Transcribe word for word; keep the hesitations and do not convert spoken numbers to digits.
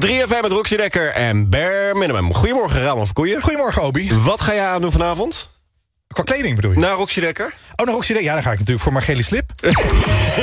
drie F M met Roxy Dekker en Bare Minimum. Goedemorgen, Ramon Verkoeien. Goedemorgen, Obi. Wat ga jij aan doen vanavond? Qua kleding bedoel je? Naar Roxy Dekker? Oh, naar Roxy Dekker? Ja, dan ga ik natuurlijk voor Margeli Slip.